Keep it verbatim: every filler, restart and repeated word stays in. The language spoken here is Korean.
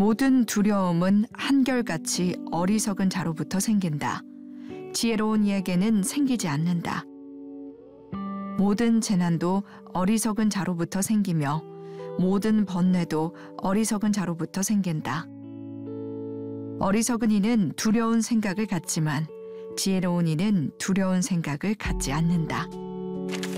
모든 두려움은 한결같이 어리석은 자로부터 생긴다. 지혜로운 이에게는 생기지 않는다. 모든 재난도 어리석은 자로부터 생기며 모든 번뇌도 어리석은 자로부터 생긴다. 어리석은 이는 두려운 생각을 갖지만 지혜로운 이는 두려운 생각을 갖지 않는다.